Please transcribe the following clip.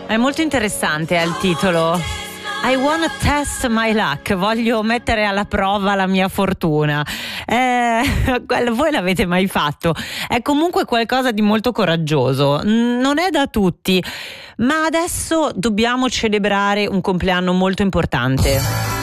È molto interessante il titolo. I wanna test my luck, voglio mettere alla prova la mia fortuna. Voi l'avete mai fatto? È comunque qualcosa di molto coraggioso, non è da tutti, ma adesso dobbiamo celebrare un compleanno molto importante.